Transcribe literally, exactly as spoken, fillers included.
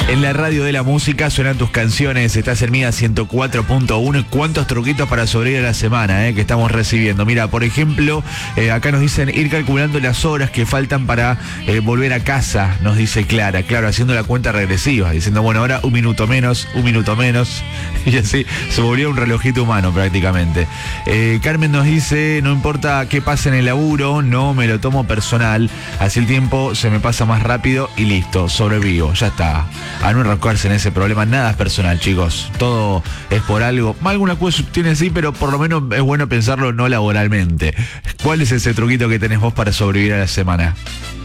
En la radio de la música suenan tus canciones. Estás en Mía ciento cuatro punto uno. ¿Cuántos truquitos para sobrevivir a la semana eh, que estamos recibiendo? Mira, por ejemplo, eh, acá nos dicen ir calculando las horas que faltan para eh, volver a casa, nos dice Clara. Claro, haciendo la cuenta regresiva, diciendo, bueno, ahora un minuto menos, un minuto menos. Y así se volvió un relojito humano prácticamente. Eh, Carmen nos dice, no importa qué pase en el laburo, no me lo tomo personal. Así el tiempo se me pasa más rápido y listo, sobrevivo, ya está. A no enroscarse en ese problema, nada es personal, chicos. Todo es por algo. Alguna cuestión tiene sí, pero por lo menos es bueno pensarlo no laboralmente. ¿Cuál es ese truquito que tenés vos para sobrevivir a la semana?